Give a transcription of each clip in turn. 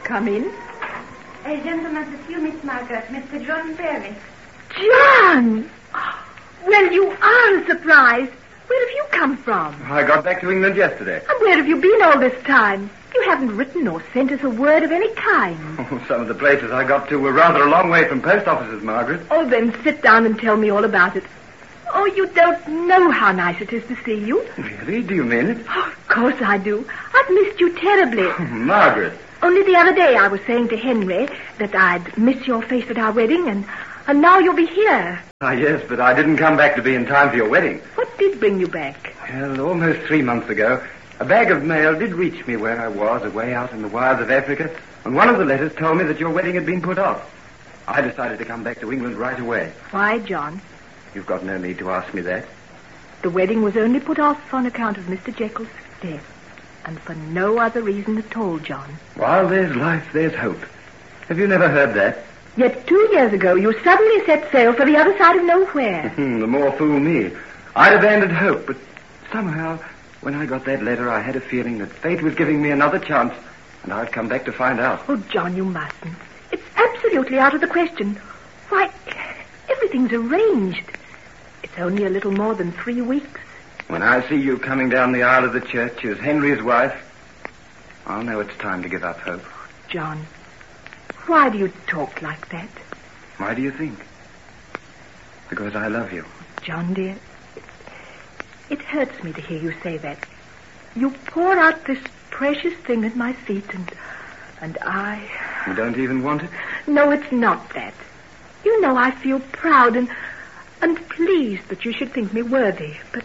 Come in. A gentleman to see you, Miss Margaret. Mr. John Berry. John! Well, you are a surprise. Where have you come from? I got back to England yesterday. And where have you been all this time? You haven't written or sent us a word of any kind. Oh, some of the places I got to were rather a long way from post offices, Margaret. Oh, then sit down and tell me all about it. Oh, you don't know how nice it is to see you. Really? Do you mean it? Oh, of course I do. I've missed you terribly. Margaret. Only the other day I was saying to Henry that I'd miss your face at our wedding, and now you'll be here. Ah, yes, but I didn't come back to be in time for your wedding. What did bring you back? Well, almost 3 months ago, a bag of mail did reach me where I was, away out in the wilds of Africa, and one of the letters told me that your wedding had been put off. I decided to come back to England right away. Why, John? You've got no need to ask me that. The wedding was only put off on account of Mr. Jekyll's death, and for no other reason at all, John. While there's life, there's hope. Have you never heard that? Yet 2 years ago, you suddenly set sail for the other side of nowhere. The more fool me. I'd abandoned hope, but somehow, when I got that letter, I had a feeling that fate was giving me another chance, and I've come back to find out. Oh, John, you mustn't. It's absolutely out of the question. Why, everything's arranged. It's only a little more than 3 weeks. When I see you coming down the aisle of the church as Henry's wife, I'll know it's time to give up hope. John, why do you talk like that? Why do you think? Because I love you. John, dear, it hurts me to hear you say that. You pour out this precious thing at my feet, and I... You don't even want it? No, it's not that. You know I feel proud and pleased that you should think me worthy, but...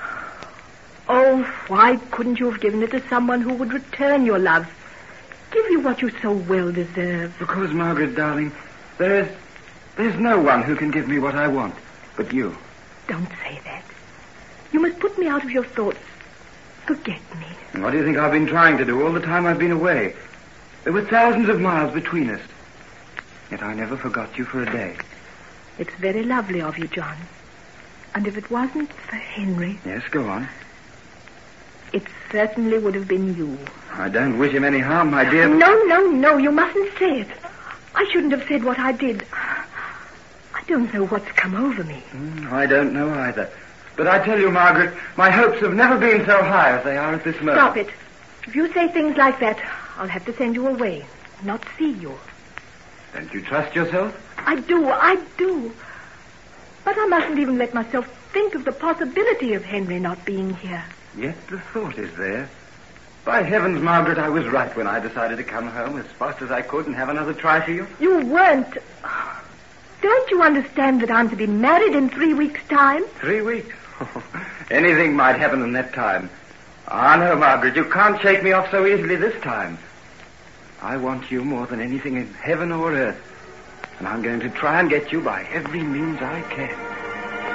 Oh, why couldn't you have given it to someone who would return your love? Give you what you so well deserve. Because, Margaret, darling, there's no one who can give me what I want but you. Don't say that. You must put me out of your thoughts. Forget me. And what do you think I've been trying to do all the time I've been away? There were thousands of miles between us. Yet I never forgot you for a day. It's very lovely of you, John. And if it wasn't for Henry... Yes, go on. It certainly would have been you. I don't wish him any harm, my dear. No, you mustn't say it. I shouldn't have said what I did. I don't know what's come over me. I don't know either. But I tell you, Margaret, my hopes have never been so high as they are at this moment. Stop it. If you say things like that, I'll have to send you away, not see you. Don't you trust yourself? I do. But I mustn't even let myself think of the possibility of Henry not being here. Yet the thought is there. By heavens, Margaret, I was right when I decided to come home as fast as I could and have another try for you. You weren't. Don't you understand that I'm to be married in 3 weeks' time? 3 weeks? Anything might happen in that time. Ah, no, Margaret, you can't shake me off so easily this time. I want you more than anything in heaven or earth. And I'm going to try and get you by every means I can.